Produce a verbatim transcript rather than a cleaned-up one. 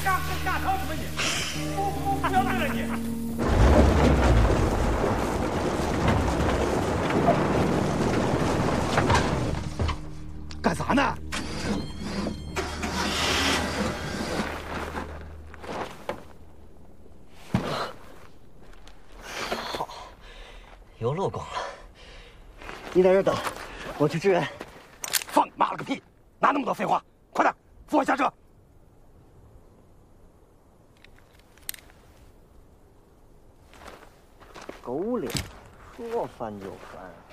干干吵什么你？我我不要命了你！ 干啥呢？ 好，又漏光了。你在这等，我去支援。 放你妈了个屁！哪那么多废话？快点，扶我下车。 狗脸，说翻就翻。